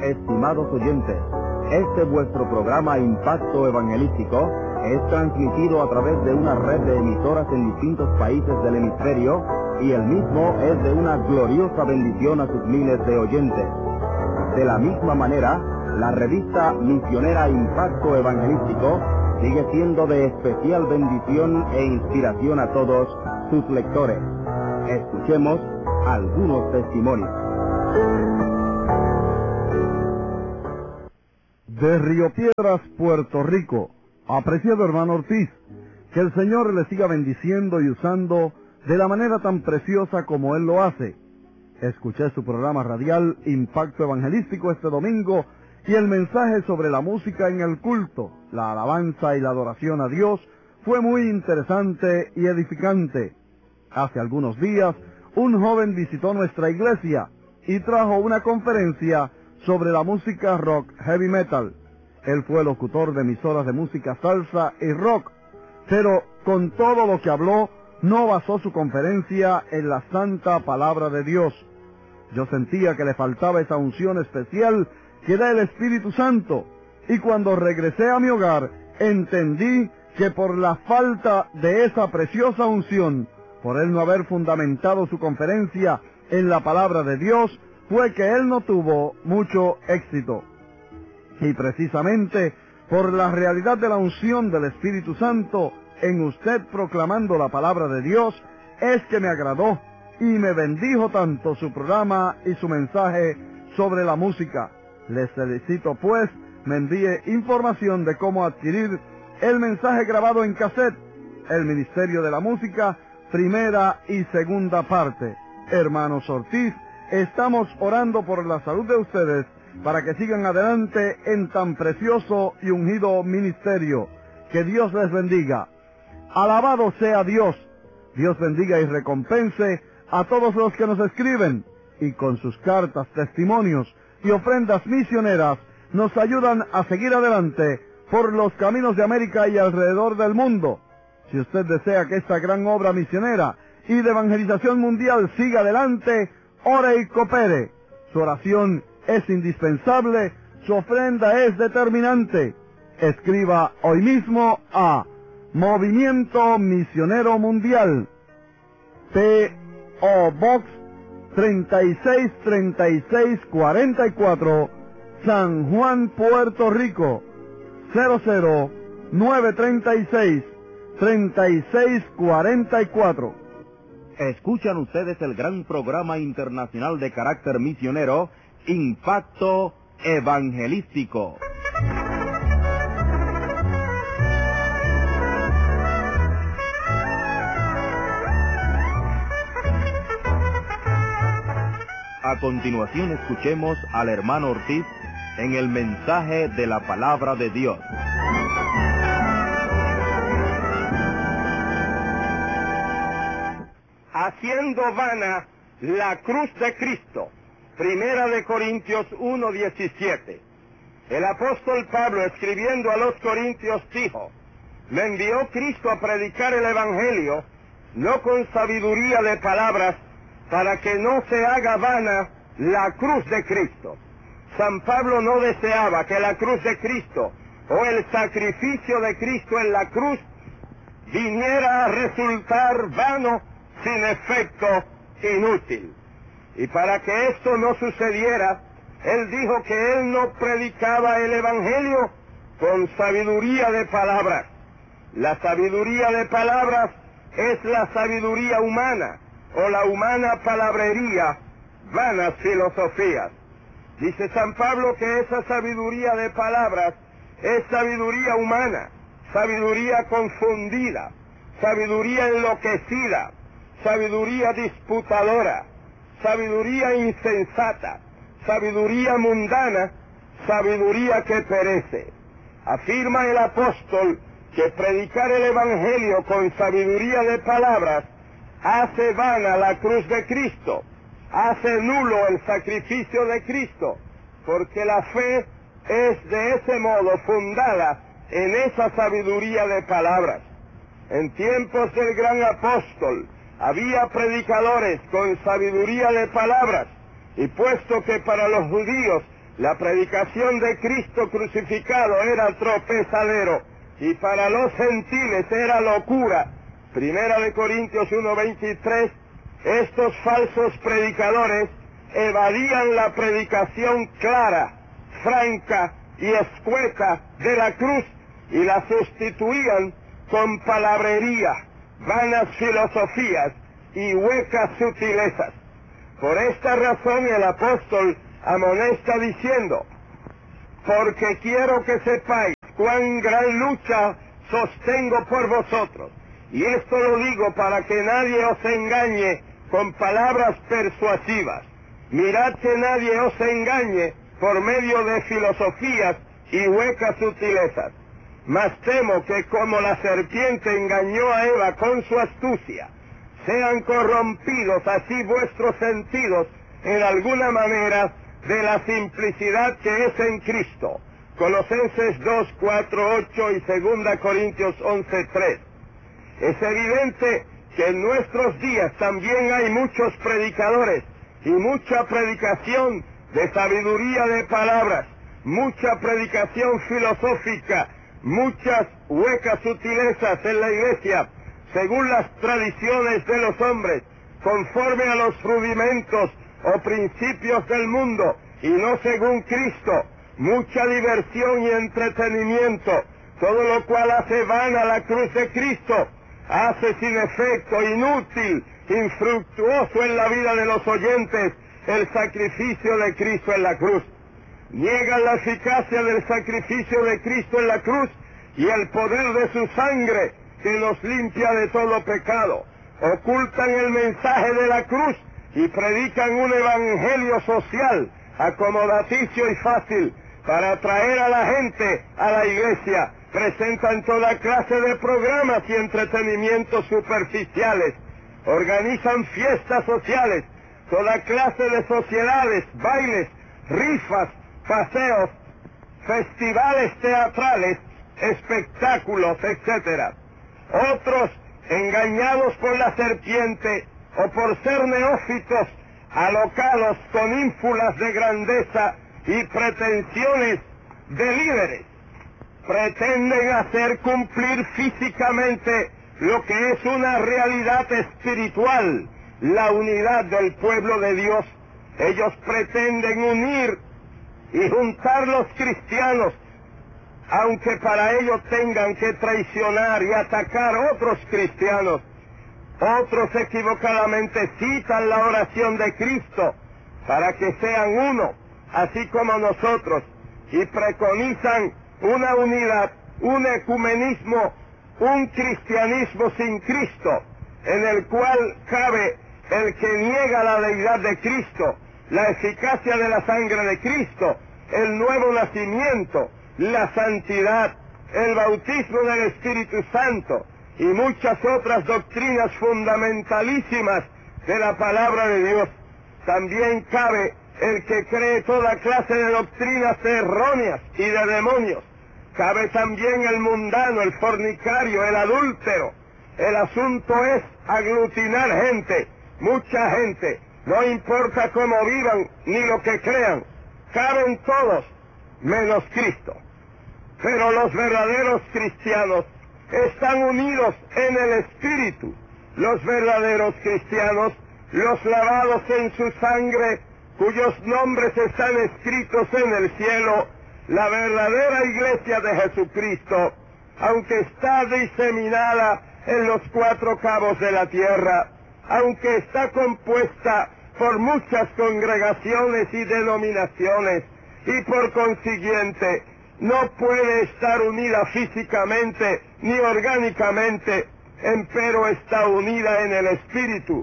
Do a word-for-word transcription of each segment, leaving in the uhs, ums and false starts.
estimados oyentes. Este vuestro programa Impacto Evangelístico es transmitido a través de una red de emisoras en distintos países del hemisferio y el mismo es de una gloriosa bendición a sus miles de oyentes. De la misma manera, la revista misionera Impacto Evangelístico sigue siendo de especial bendición e inspiración a todos sus lectores. Escuchemos algunos testimonios. De Río Piedras, Puerto Rico. Apreciado hermano Ortiz, que el Señor le siga bendiciendo y usando de la manera tan preciosa como Él lo hace. Escuché su programa radial Impacto Evangelístico este domingo y el mensaje sobre la música en el culto, la alabanza y la adoración a Dios fue muy interesante y edificante. Hace algunos días, un joven visitó nuestra iglesia y trajo una conferencia sobre la música rock heavy metal. Él fue locutor de emisoras de música salsa y rock, pero con todo lo que habló, no basó su conferencia en la santa palabra de Dios. Yo sentía que le faltaba esa unción especial que da el Espíritu Santo, y cuando regresé a mi hogar, entendí que por la falta de esa preciosa unción, por él no haber fundamentado su conferencia en la palabra de Dios, fue que él no tuvo mucho éxito. Y precisamente por la realidad de la unción del Espíritu Santo en usted proclamando la palabra de Dios, es que me agradó y me bendijo tanto su programa y su mensaje sobre la música. Les solicito pues me envíe información de cómo adquirir el mensaje grabado en cassette, El Ministerio de la Música, primera y segunda parte. Hermanos Ortiz, estamos orando por la salud de ustedes para que sigan adelante en tan precioso y ungido ministerio. Que Dios les bendiga. Alabado sea Dios. Dios bendiga y recompense a todos los que nos escriben y con sus cartas, testimonios y ofrendas misioneras nos ayudan a seguir adelante por los caminos de América y alrededor del mundo. Si usted desea que esta gran obra misionera y de evangelización mundial siga adelante, ore y coopere. Su oración es indispensable, su ofrenda es determinante. Escriba hoy mismo a Movimiento Misionero Mundial, P O Box treinta y seis treinta y seis cuarenta y cuatro, San Juan, Puerto Rico, cero cero nueve treinta y seis treinta y seis cuarenta y cuatro. Escuchan ustedes el gran programa internacional de carácter misionero, Impacto Evangelístico. A continuación escuchemos al hermano Ortiz en el mensaje de la palabra de Dios. Haciendo vana la cruz de Cristo. Primera de Corintios uno diecisiete. El apóstol Pablo, escribiendo a los Corintios, dijo: me envió Cristo a predicar el Evangelio, no con sabiduría de palabras, para que no se haga vana la cruz de Cristo. San Pablo no deseaba que la cruz de Cristo o el sacrificio de Cristo en la cruz viniera a resultar vano, sin efecto, inútil. Y para que esto no sucediera, él dijo que él no predicaba el Evangelio con sabiduría de palabras. La sabiduría de palabras es la sabiduría humana, o la humana palabrería, vanas filosofías. Dice San Pablo que esa sabiduría de palabras es sabiduría humana, sabiduría confundida, sabiduría enloquecida, sabiduría disputadora, sabiduría insensata, sabiduría mundana, sabiduría que perece. Afirma el apóstol que predicar el Evangelio con sabiduría de palabras hace vana la cruz de Cristo, hace nulo el sacrificio de Cristo, porque la fe es de ese modo fundada en esa sabiduría de palabras. En tiempos del gran apóstol había predicadores con sabiduría de palabras, y puesto que para los judíos La predicación de Cristo crucificado era tropezadero y para los gentiles era locura. Primera de Corintios uno veintitrés, estos falsos predicadores evadían la predicación clara, franca y escueta de la cruz y la sustituían con palabrería, vanas filosofías y huecas sutilezas. Por esta razón el apóstol amonesta diciendo: porque quiero que sepáis cuán gran lucha sostengo por vosotros, y esto lo digo para que nadie os engañe con palabras persuasivas. Mirad que nadie os engañe por medio de filosofías y huecas sutilezas. Mas temo que como la serpiente engañó a Eva con su astucia, sean corrompidos así vuestros sentidos en alguna manera de la simplicidad que es en Cristo. Colosenses dos, cuatro, ocho y segunda Corintios once, tres. Es evidente que en nuestros días también hay muchos predicadores y mucha predicación de sabiduría de palabras, mucha predicación filosófica, muchas huecas sutilezas en la iglesia, según las tradiciones de los hombres, conforme a los rudimentos o principios del mundo, y no según Cristo, mucha diversión y entretenimiento, todo lo cual hace vana la cruz de Cristo, hace sin efecto, inútil, infructuoso en la vida de los oyentes el sacrificio de Cristo en la cruz. Niegan la eficacia del sacrificio de Cristo en la cruz y el poder de su sangre que nos limpia de todo pecado. Ocultan el mensaje de la cruz y predican un evangelio social, acomodaticio y fácil, para atraer a la gente a la iglesia. Presentan toda clase de programas y entretenimientos superficiales. Organizan fiestas sociales, toda clase de sociedades, bailes, rifas, paseos, festivales teatrales, espectáculos, etcétera. Otros, engañados por la serpiente o por ser neófitos, alocados con ínfulas de grandeza y pretensiones de líderes, pretenden hacer cumplir físicamente lo que es una realidad espiritual, la unidad del pueblo de Dios. Ellos pretenden unir y juntar los cristianos, aunque para ello tengan que traicionar y atacar a otros cristianos. Otros equivocadamente citan la oración de Cristo para que sean uno, así como nosotros, y preconizan una unidad, un ecumenismo, un cristianismo sin Cristo, en el cual cabe el que niega la deidad de Cristo, la eficacia de la sangre de Cristo, el nuevo nacimiento, la santidad, el bautismo del Espíritu Santo y muchas otras doctrinas fundamentalísimas de la palabra de Dios. También cabe el que cree toda clase de doctrinas erróneas y de demonios. Cabe también el mundano, el fornicario, el adúltero. El asunto es aglutinar gente, mucha gente, no importa cómo vivan ni lo que crean, caben todos menos Cristo. Pero los verdaderos cristianos están unidos en el Espíritu. Los verdaderos cristianos, los lavados en su sangre, cuyos nombres están escritos en el cielo, la verdadera iglesia de Jesucristo, aunque está diseminada en los cuatro cabos de la tierra, aunque está compuesta por muchas congregaciones y denominaciones, y por consiguiente no puede estar unida físicamente ni orgánicamente, empero está unida en el Espíritu.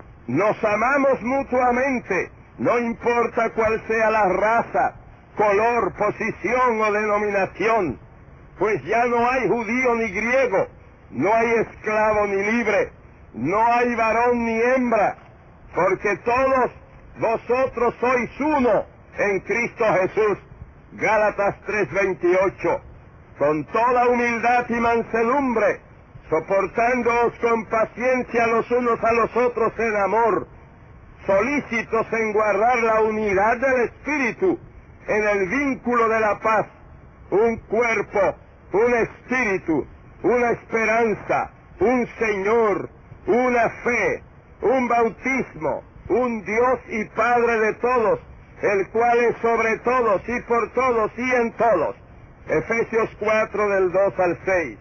Nos amamos mutuamente, no importa cuál sea la raza, color, posición o denominación, pues ya no hay judío ni griego, no hay esclavo ni libre, no hay varón ni hembra, porque todos vosotros sois uno en Cristo Jesús. Gálatas tres veintiocho. Con toda humildad y mansedumbre, soportándoos con paciencia los unos a los otros en amor, solícitos en guardar la unidad del Espíritu en el vínculo de la paz, un cuerpo, un espíritu, una esperanza, un Señor, una fe, un bautismo, un Dios y Padre de todos, el cual es sobre todos y por todos y en todos. Efesios cuatro del dos al seis.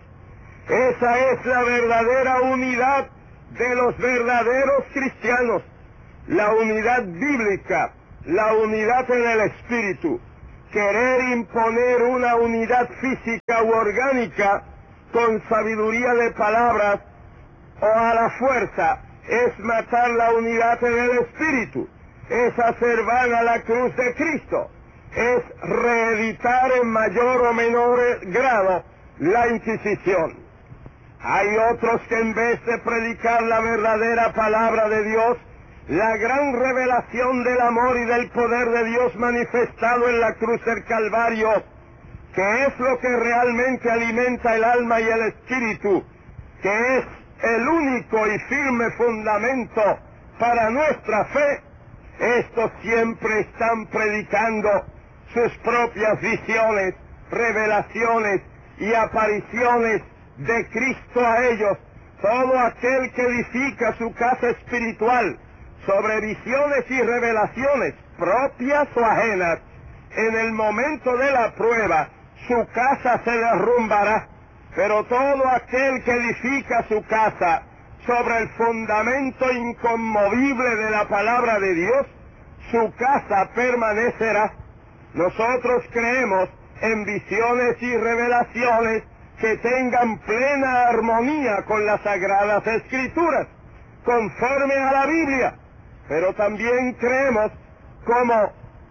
Esa es la verdadera unidad de los verdaderos cristianos, la unidad bíblica, la unidad en el espíritu. Querer imponer una unidad física u orgánica con sabiduría de palabras o a la fuerza es matar la unidad en el espíritu, es hacer vana la cruz de Cristo, es reeditar en mayor o menor grado la Inquisición. Hay otros que en vez de predicar la verdadera palabra de Dios, la gran revelación del amor y del poder de Dios manifestado en la cruz del Calvario, que es lo que realmente alimenta el alma y el espíritu, que es el único y firme fundamento para nuestra fe, estos siempre están predicando sus propias visiones, revelaciones y apariciones de Cristo a ellos. Todo aquel que edifica su casa espiritual sobre visiones y revelaciones propias o ajenas, en el momento de la prueba, su casa se derrumbará. Pero todo aquel que edifica su casa sobre el fundamento inconmovible de la palabra de Dios, su casa permanecerá. Nosotros creemos en visiones y revelaciones que tengan plena armonía con las Sagradas Escrituras, conforme a la Biblia. Pero también creemos, como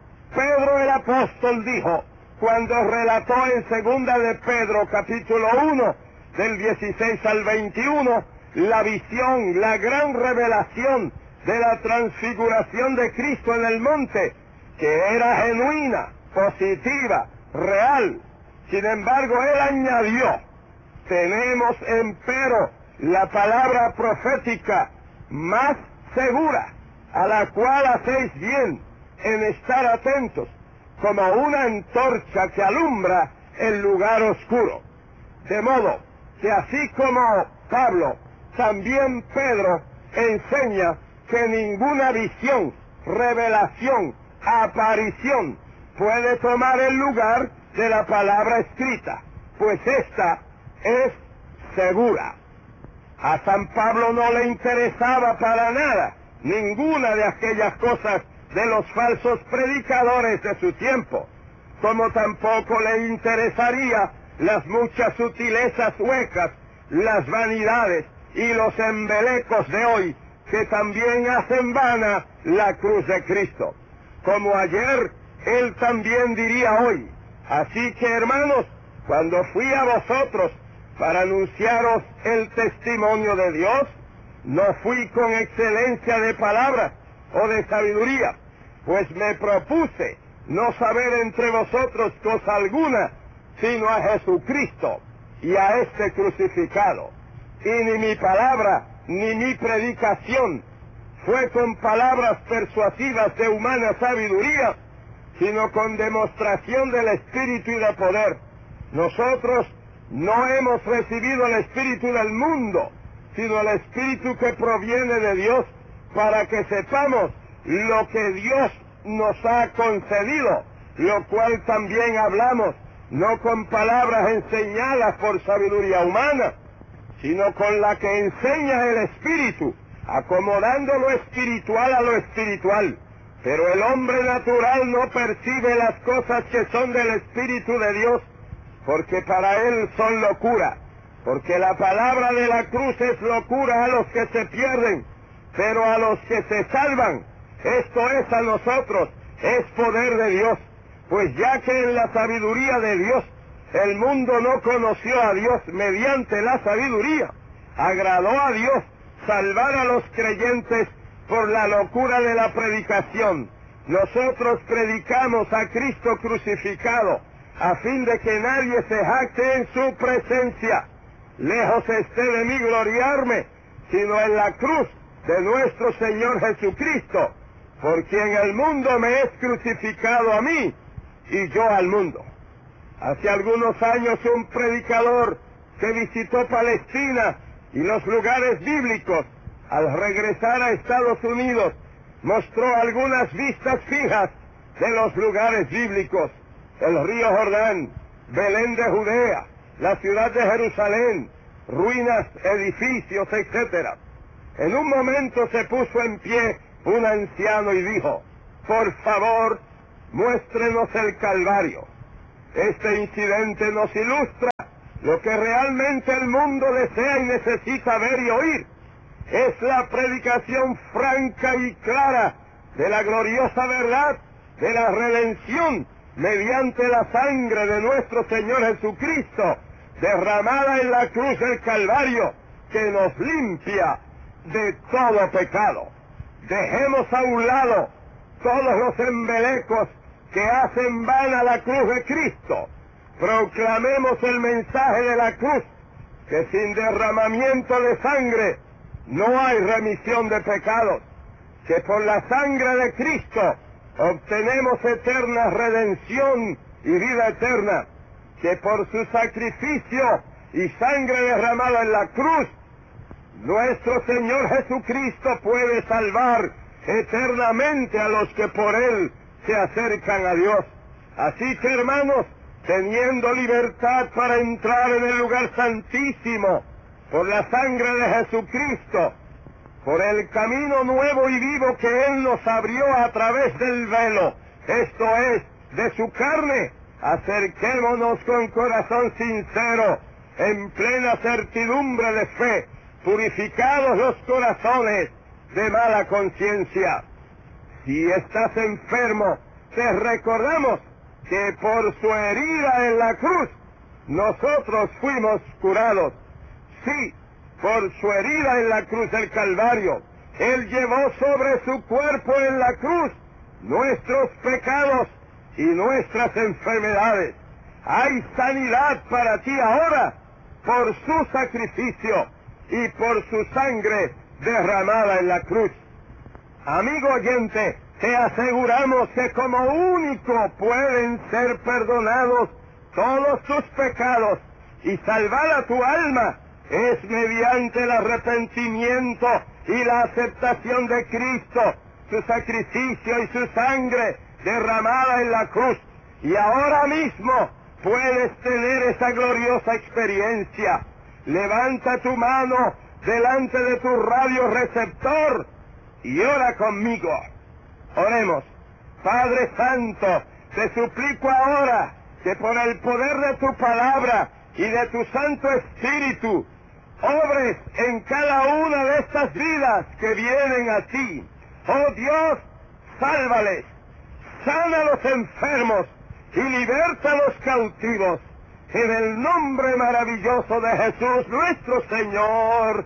Pedro el apóstol dijo, cuando relató en segunda de Pedro, capítulo uno, del dieciséis al veintiuno, la visión, la gran revelación de la transfiguración de Cristo en el monte, que era genuina, positiva, real. Sin embargo, él añadió, tenemos empero la palabra profética más segura, a la cual hacéis bien en estar atentos, como una antorcha que alumbra el lugar oscuro. De modo que así como Pablo, también Pedro enseña que ninguna visión, revelación, aparición puede tomar el lugar de la palabra escrita, pues esta es segura. A San Pablo no le interesaba para nada ninguna de aquellas cosas de los falsos predicadores de su tiempo, como tampoco le interesaría las muchas sutilezas huecas, las vanidades y los embelecos de hoy, que también hacen vana la cruz de Cristo. Como ayer, él también diría hoy. Así que, hermanos, cuando fui a vosotros para anunciaros el testimonio de Dios, no fui con excelencia de palabras o de sabiduría, pues me propuse no saber entre vosotros cosa alguna, sino a Jesucristo y a este crucificado. Y ni mi palabra, ni mi predicación fue con palabras persuasivas de humana sabiduría, sino con demostración del Espíritu y de poder. Nosotros no hemos recibido el Espíritu del mundo, sino el Espíritu que proviene de Dios, para que sepamos lo que Dios nos ha concedido, lo cual también hablamos, no con palabras enseñadas por sabiduría humana, sino con la que enseña el Espíritu, acomodando lo espiritual a lo espiritual. Pero el hombre natural no percibe las cosas que son del Espíritu de Dios, porque para él son locura, porque la palabra de la cruz es locura a los que se pierden, pero a los que se salvan, esto es a nosotros, es poder de Dios. Pues ya que en la sabiduría de Dios el mundo no conoció a Dios mediante la sabiduría, agradó a Dios salvar a los creyentes por la locura de la predicación. Nosotros predicamos a Cristo crucificado, a fin de que nadie se jacte en su presencia. Lejos esté de mí gloriarme, sino en la cruz de nuestro Señor Jesucristo, por quien el mundo me es crucificado a mí, y yo al mundo. Hace algunos años un predicador que visitó Palestina y los lugares bíblicos, al regresar a Estados Unidos, mostró algunas vistas fijas de los lugares bíblicos: el río Jordán, Belén de Judea, la ciudad de Jerusalén, ruinas, edificios, etcétera. En un momento se puso en pie un anciano y dijo: por favor, muéstrenos el Calvario. Este incidente nos ilustra lo que realmente el mundo desea y necesita ver y oír. Es la predicación franca y clara de la gloriosa verdad de la redención mediante la sangre de nuestro Señor Jesucristo, derramada en la cruz del Calvario, que nos limpia de todo pecado. Dejemos a un lado todos los embelecos que hacen vana la cruz de Cristo. Proclamemos el mensaje de la cruz, que sin derramamiento de sangre no hay remisión de pecados, que por la sangre de Cristo obtenemos eterna redención y vida eterna, que por su sacrificio y sangre derramada en la cruz, nuestro Señor Jesucristo puede salvar eternamente a los que por Él se acercan a Dios. Así que, hermanos, teniendo libertad para entrar en el lugar santísimo por la sangre de Jesucristo, por el camino nuevo y vivo que Él nos abrió a través del velo, esto es, de su carne, acerquémonos con corazón sincero, en plena certidumbre de fe, purificados los corazones de mala conciencia. Si estás enfermo, te recordamos que por su herida en la cruz, nosotros fuimos curados. Sí, por su herida en la cruz del Calvario, Él llevó sobre su cuerpo en la cruz nuestros pecados y nuestras enfermedades. Hay sanidad para ti ahora por su sacrificio y por su sangre derramada en la cruz. Amigo oyente, te aseguramos que como único pueden ser perdonados todos tus pecados y salvar a tu alma es mediante el arrepentimiento y la aceptación de Cristo, su sacrificio y su sangre derramada en la cruz. Y ahora mismo puedes tener esa gloriosa experiencia. Levanta tu mano delante de tu radioreceptor y ora conmigo. Oremos. Padre Santo, te suplico ahora que por el poder de tu palabra y de tu Santo Espíritu, obres en cada una de estas vidas que vienen a ti. Oh Dios, sálvales, sana a los enfermos y liberta a los cautivos. En el nombre maravilloso de Jesús nuestro Señor.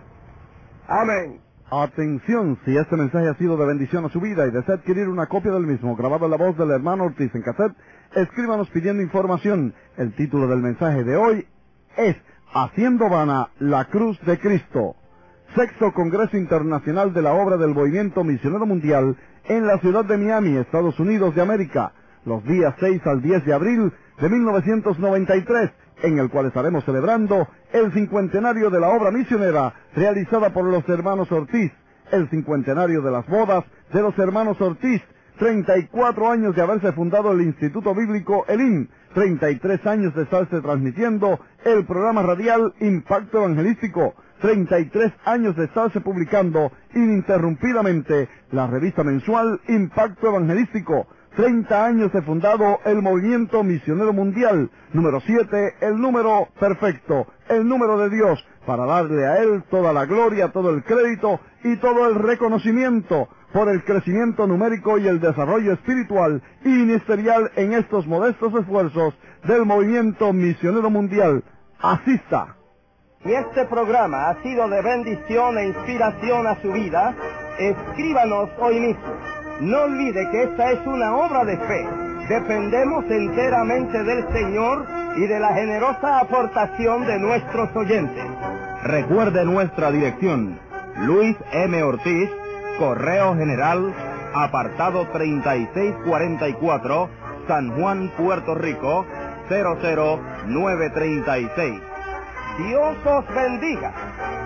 Amén. Atención, si este mensaje ha sido de bendición a su vida y desea adquirir una copia del mismo grabado en la voz del hermano Ortiz en cassette, escríbanos pidiendo información. El título del mensaje de hoy es Haciendo vana la cruz de Cristo. Sexto Congreso Internacional de la Obra del Movimiento Misionero Mundial en la ciudad de Miami, Estados Unidos de América, los días seis al diez de abril de mil novecientos noventa y tres, en el cual estaremos celebrando el cincuentenario de la obra misionera realizada por los hermanos Ortiz, el cincuentenario de las bodas de los hermanos Ortiz, treinta y cuatro años de haberse fundado el Instituto Bíblico Elim, treinta y tres años de estarse transmitiendo el programa radial Impacto Evangelístico, treinta y tres años de estarse publicando ininterrumpidamente la revista mensual Impacto Evangelístico, treinta años de fundado el Movimiento Misionero Mundial, número siete, el número perfecto, el número de Dios, para darle a Él toda la gloria, todo el crédito y todo el reconocimiento por el crecimiento numérico y el desarrollo espiritual y ministerial en estos modestos esfuerzos del Movimiento Misionero Mundial. Asista. Si este programa ha sido de bendición e inspiración a su vida, escríbanos hoy mismo. No olvide que esta es una obra de fe. Dependemos enteramente del Señor y de la generosa aportación de nuestros oyentes. Recuerde nuestra dirección: Luis M. Ortiz, Correo General, apartado treinta y seis cuarenta y cuatro, San Juan, Puerto Rico, cero cero nueve treinta y seis. Dios os bendiga.